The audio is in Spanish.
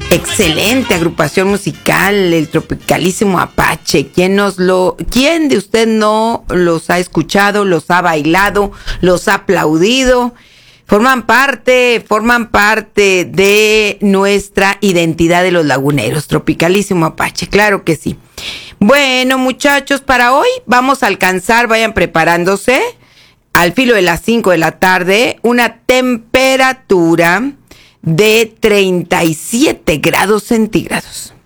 Excelente agrupación musical, el Tropicalísimo Apache. ¿Quién de usted no los ha escuchado, los ha bailado, los ha aplaudido? Forman parte de nuestra identidad de los laguneros. Tropicalísimo Apache, claro que sí. Bueno, muchachos, para hoy vamos a alcanzar, vayan preparándose, al filo de las 5 de la tarde, una temperatura de 37 grados centígrados.